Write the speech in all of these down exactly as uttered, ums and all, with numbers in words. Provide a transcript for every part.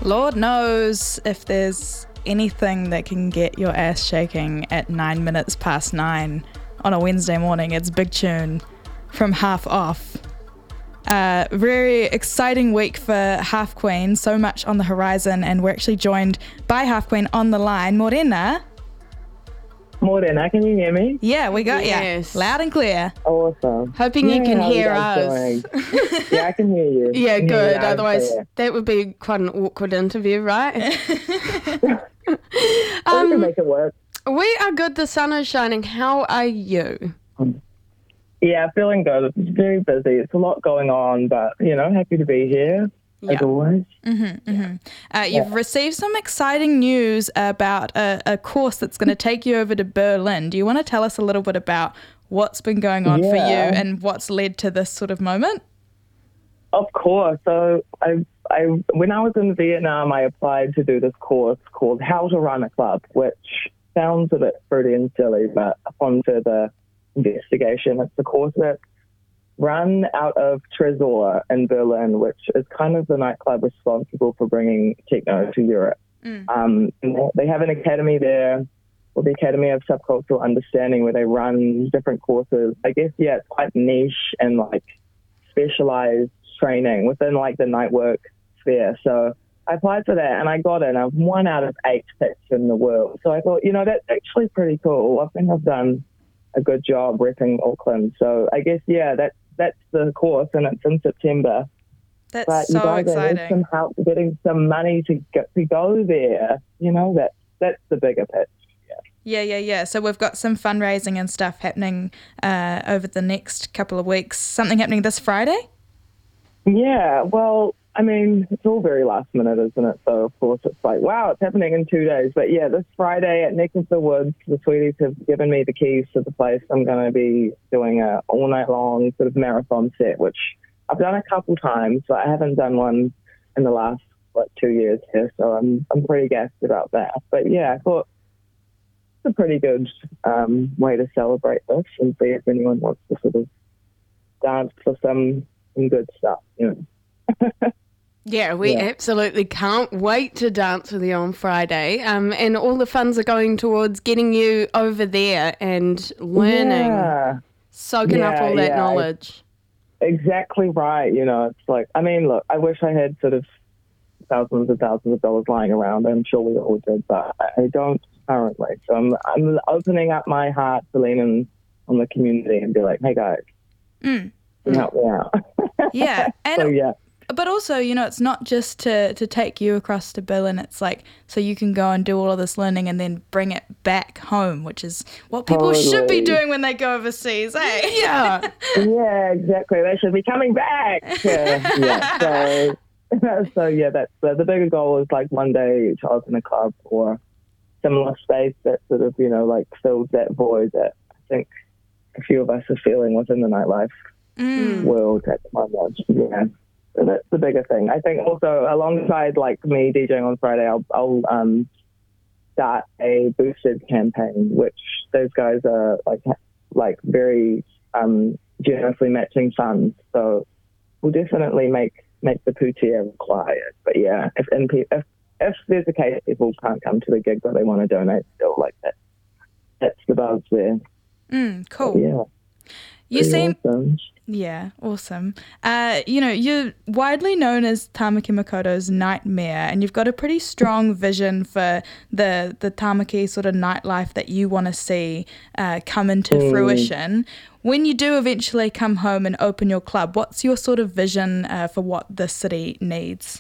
Lord knows if there's anything that can get your ass shaking at nine minutes past nine on a Wednesday morning. It's Big Tune from Half Off. Uh, very exciting week for Half Queen, so much on the horizon, and we're actually joined by Half Queen on the line. Morena. Morena, can you hear me? Yeah, we got Yes. you. Loud and clear. Awesome. Hoping yeah, you can how are hear guys us. doing? Yeah, I can hear you. Yeah, I can hear you good. loud and Otherwise, clear. that would be quite an awkward interview, right? we can um, make it work. we are good. The sun is shining. How are you? Yeah, feeling good. It's very busy. It's a lot going on, but, you know, happy to be here, Yeah. as always. Mm-hmm, mm-hmm. Uh, you've Yeah. received some exciting news about a, a course that's going to take you over to Berlin. Do you want to tell us a little bit about what's been going on for you Yeah. and what's led to this sort of moment? Of course. So I, I, when I was in Vietnam, I applied to do this course called How to Run a Club, which sounds a bit fruity and silly, but upon further investigation, it's a course that's run out of Tresor in Berlin, which is kind of the nightclub responsible for bringing techno to Europe. Mm. Um, and they have an academy there, or the Academy of Subcultural Understanding, where they run different courses. I guess, yeah, it's quite niche and like specialized training within like the night work sphere. So I applied for that and I got in. I'm one out of eight picks in the world. So I thought, you know, that's actually pretty cool. I think I've done a good job repping Auckland. So I guess, yeah, that's that's the course, and it's in September. That's But so you guys exciting. need some help getting some money to get to go there. You know, that that's the bigger pitch. Yeah, yeah, yeah. So we've got some fundraising and stuff happening uh, over the next couple of weeks. Something happening this Friday? Yeah, well, I mean, it's all very last minute, isn't it? So, of course, it's like, wow, it's happening in two days. But, yeah, this Friday at Neck of the Woods, the Sweeties have given me the keys to the place. I'm going to be doing a all-night-long sort of marathon set, which I've done a couple times, but I haven't done one in the last, what, two years here. So I'm I'm pretty gassed about that. But, yeah, I thought it's a pretty good um, way to celebrate this and see if anyone wants to sort of dance for some, some good stuff, you know. Yeah, we Yeah. absolutely can't wait to dance with you on Friday. Um, and all the funds are going towards getting you over there and learning, Yeah, soaking up Yeah, all that yeah. knowledge. exactly right. You know, it's like, I mean, look, I wish I had sort of thousands and thousands of dollars lying around. I'm sure we all did, but I I don't currently. So I'm, I'm opening up my heart to lean in on the community and be like, hey, guys, Mm. can you help me out? Yeah. And so, yeah. But also, you know, it's not just to, to take you across to Berlin. It's like so you can go and do all of this learning and then bring it back home, which is what people should be Totally. doing when they go overseas, eh? Yeah. Yeah, exactly. They should be coming back. Yeah, yeah. So, so yeah, that's the, the bigger goal is like one day to open a club or similar space that sort of, you know, like fills that void that I think a few of us are feeling within the nightlife Mm. world at the moment. Yeah. So that's the bigger thing. I think also alongside like me DJing on Friday, I'll, I'll um, start a boosted campaign, which those guys are like like very um, generously matching funds. So we'll definitely make make the Pootier required. But yeah, if and pe- if if there's a case people can't come to the gig but they want to donate still, like that, that's the buzz there. Mm, cool. Yeah. You Pretty seem awesome. Yeah, awesome. Uh, you know, you're widely known as Tamaki Makoto's Nightmare, and you've got a pretty strong vision for the the Tamaki sort of nightlife that you want to see uh, come into Mm. fruition. When you do eventually come home and open your club, what's your sort of vision uh, for what the city needs?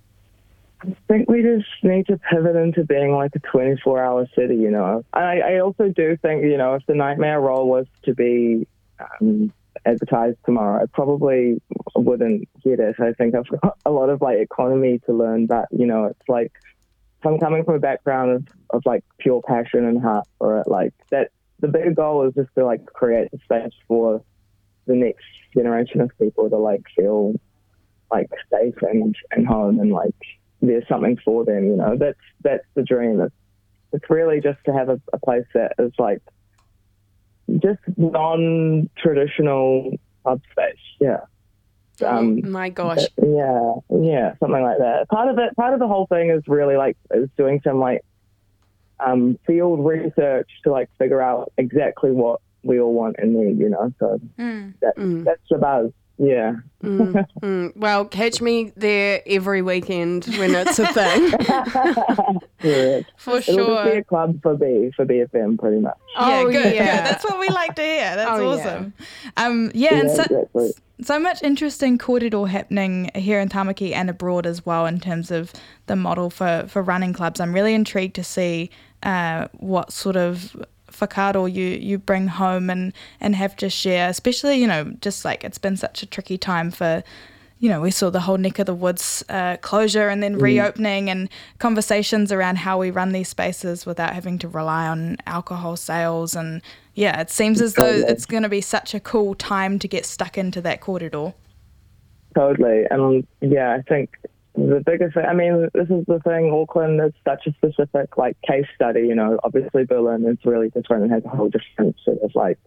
I think we just need to pivot into being like a twenty-four hour city, you know. I, I also do think, you know, if the Nightmare role was to be um, advertised tomorrow, I probably wouldn't get it. I think I've got a lot of like economy to learn, but, you know, it's like if I'm coming from a background of, of like pure passion and heart for it, like that, the bigger goal is just to like create the space for the next generation of people to like feel like safe and, and home and like there's something for them, you know. That's that's the dream. It's, it's really just to have a, a place that is like just non-traditional pub space. Yeah. Um, oh my gosh. Yeah, yeah, something like that. Part of it, part of the whole thing is really like is doing some like um, field research to like figure out exactly what we all want and need, you know. So Mm. that, Mm. that's the buzz. Yeah. Mm, mm. Well, catch me there every weekend when it's a thing. Yeah. For It'll just be sure. a club for B for B F M, pretty much. Yeah, Oh, good, yeah. good. That's what we like to hear. That's Oh, yeah. awesome. Um, yeah, and Yeah, so, exactly. so much interesting kōrero happening here in Tamaki and abroad as well in terms of the model for, for running clubs. I'm really intrigued to see uh, what sort of whakaaro you, you bring home and, and have to share, especially, you know, just like it's been such a tricky time for, you know, we saw the whole neck of the woods uh, closure and then reopening and conversations around how we run these spaces without having to rely on alcohol sales. And yeah, it seems as though it's going to be such a cool time to get stuck into that kōrero. Totally. And yeah, I think the biggest thing, I mean, this is the thing, Auckland is such a specific like case study, you know, obviously Berlin is really different and has a whole different sort of like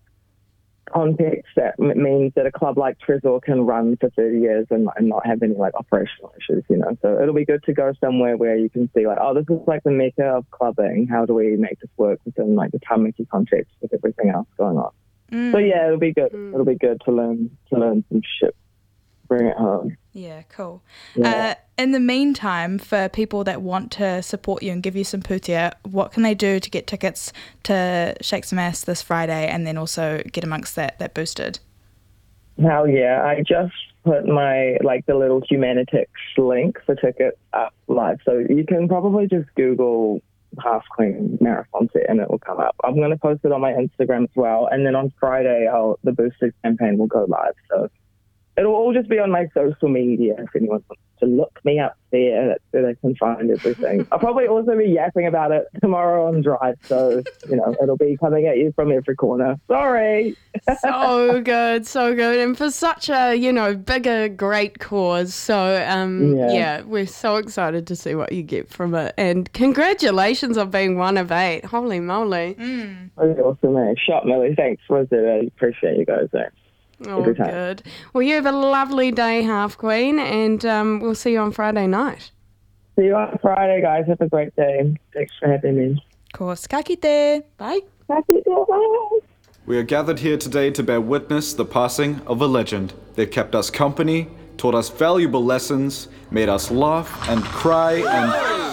context that m- means that a club like Tresor can run for thirty years and, and not have any like operational issues, you know. So it'll be good to go somewhere where you can see like, oh, this is like the mecca of clubbing. How do we make this work within like the Tamaki context with everything else going on? Mm. So yeah, it'll be good. Mm. It'll be good to learn to learn some shit, bring it home. Yeah, cool. Yeah. Uh, in the meantime, for people that want to support you and give you some pūtea, what can they do to get tickets to Shake Some Ass this Friday and then also get amongst that, that boosted? Hell yeah. I just put my, like, the little Humanitix link for tickets up live. So you can probably just Google Half Queen Marathon Set and it will come up. I'm going to post it on my Instagram as well. And then on Friday, I'll, the boosted campaign will go live. So it'll all just be on my social media if anyone wants to look me up there. That's where they can find everything. I'll probably also be yapping about it tomorrow on Drive, so, you know, it'll be coming at you from every corner. Sorry. So good, so good. And for such a, you know, bigger, great cause. So, um, yeah. Yeah. we're so excited to see what you get from it. And congratulations on being one of eight. Holy moly. Mm. Really awesome, eh? Shot, Millie. Thanks. Was it? I appreciate you guys, eh? Oh, Every time. good. Well, you have a lovely day, Half Queen, and um, we'll see you on Friday night. See you on Friday, guys. Have a great day. Thanks for having me. Of course. Ka kite. Bye. Happy day. We are gathered here today to bear witness the passing of a legend. They kept us company, taught us valuable lessons, made us laugh and cry and...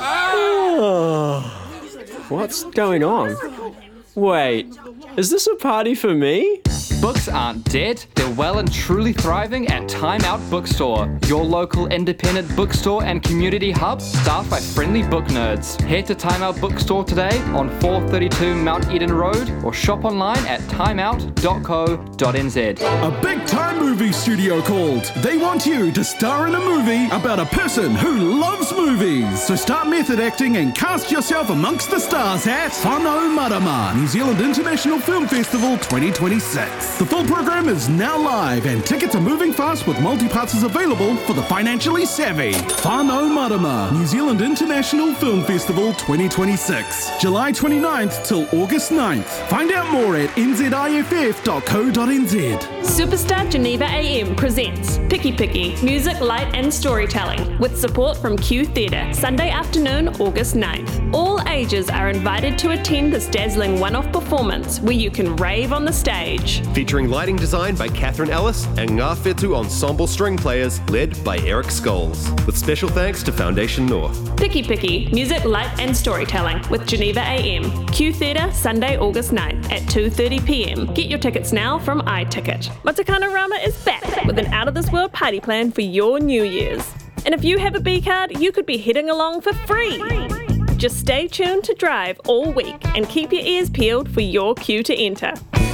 Oh, what's going on? Wait, is this a party for me? Books aren't dead, they're well and truly thriving at Time Out Bookstore, your local independent bookstore and community hub staffed by friendly book nerds. Head to Time Out Bookstore today on four thirty-two Mount Eden Road or shop online at timeout dot co dot n z. A big-time movie studio called. They want you to star in a movie about a person who loves movies. So start method acting and cast yourself amongst the stars at Whānau Marama, New Zealand International Film Festival twenty twenty-six. The full program is now live and tickets are moving fast with multi-passes available for the financially savvy. Whānau Marama, New Zealand International Film Festival twenty twenty-six. July twenty-ninth till August ninth. Find out more at n z i f f dot co dot n z. Superstar Geneva A M presents Picky Picky, Music, Light and Storytelling with support from Q Theatre, Sunday afternoon, August ninth. All ages are invited to attend this dazzling one-off performance where you can rave on the stage. Featuring lighting design by Catherine Ellis and Ngā Whetū Ensemble string players led by Eric Scholes. With special thanks to Foundation North. Picky Picky, Music, Light and Storytelling with Geneva A M. Q Theatre, Sunday, August ninth at two thirty p m. Get your tickets now from iTicket. Matakana Rama is back with an out-of-this-world party plan for your New Year's. And if you have a B card, you could be heading along for free. Just stay tuned to Drive all week and keep your ears peeled for your cue to enter.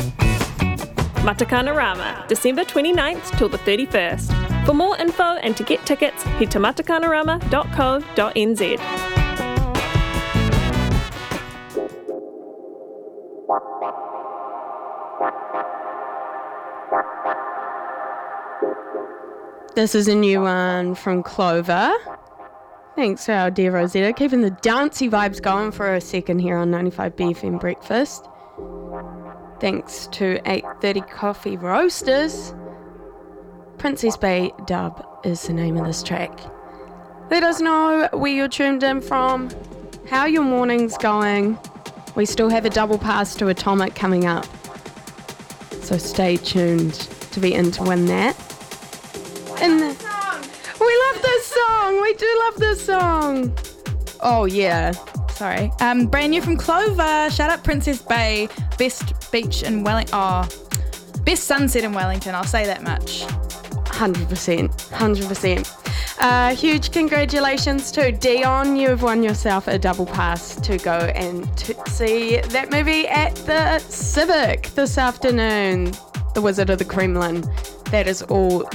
Matakana Rama, December twenty-ninth till the thirty-first. For more info and to get tickets, head to matakanarama dot co dot n z. This is a new one from Clover. Thanks, our dear Rosetta. Keeping the dancey vibes going for a second here on ninety-five B F M Breakfast. Thanks to eight thirty Coffee Roasters. Princess Bay Dub is the name of this track. Let us know where you're tuned in from, how your morning's going. We still have a double pass to Atomic coming up, so stay tuned to be in to win that. And the, we love this song. We do love this song. Oh yeah. Sorry. Um, brand new from Clover. Shout out Princess Bay. Best beach in Wellington. Oh, best sunset in Wellington. I'll say that much. one hundred percent. one hundred percent. Uh, huge congratulations to Dion. You've won yourself a double pass to go and to see that movie at the Civic this afternoon. The Wizard of the Kremlin. That is all